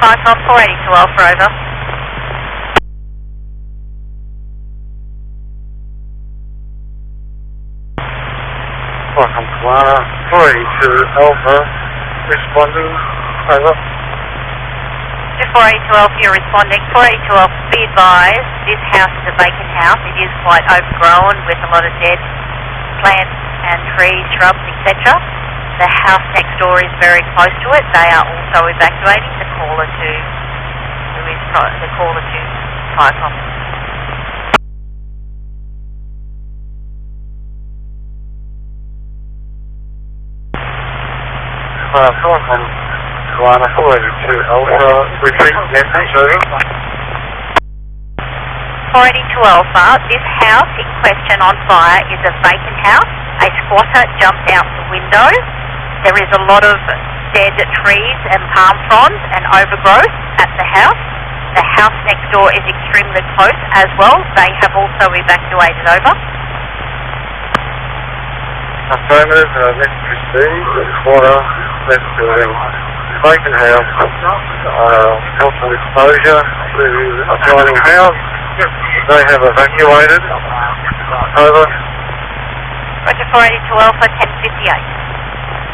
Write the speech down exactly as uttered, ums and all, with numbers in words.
Python four eighty-two Alpha, over. Welcome to Lana, four eighty-two Alpha, responding, over. four eighty-two Alpha, you're responding. four eighty-two Alpha, be advised, this house is a vacant house. It is quite overgrown with a lot of dead plants and trees, shrubs, et cetera. The house next door is very close to it. They are also evacuating. The caller to who is the caller to Python. Uh, welcome to Lana, four eighty-two Alpha, retreat message, over. four eighty-two Alpha, this house in question on fire is a vacant house. A squatter jumped out the window. There is a lot of dead trees and palm fronds and overgrowth at the house. The house next door is extremely close as well. They have also evacuated, over. Affirmative, uh, message received, squatter, left building, vacant house, uh, helpful exposure to adjoining house. They have evacuated, over. Roger, four eighty-two Alpha, ten fifty-eight.